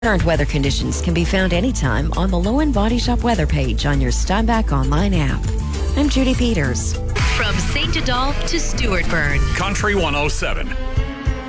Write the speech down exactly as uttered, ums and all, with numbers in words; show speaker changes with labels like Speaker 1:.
Speaker 1: Current weather conditions can be found anytime on the Lowen Body Shop weather page on your Steinbach online app. I'm Judy Peters.
Speaker 2: From Saint Adolphe to Stewartburn.
Speaker 3: Country one oh seven.